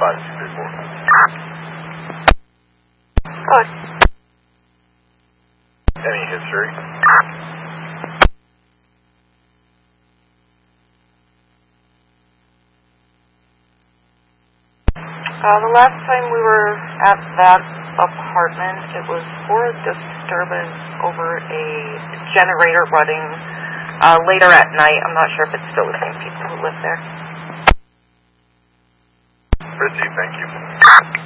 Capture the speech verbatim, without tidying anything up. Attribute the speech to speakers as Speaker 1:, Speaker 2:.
Speaker 1: five two three four.
Speaker 2: Good.
Speaker 1: Any history?
Speaker 2: Uh, the last time we were at that apartment, it was for a disturbance over a generator running uh, later at night. I'm not sure if it's still the same people who live there.
Speaker 1: Richie, thank you.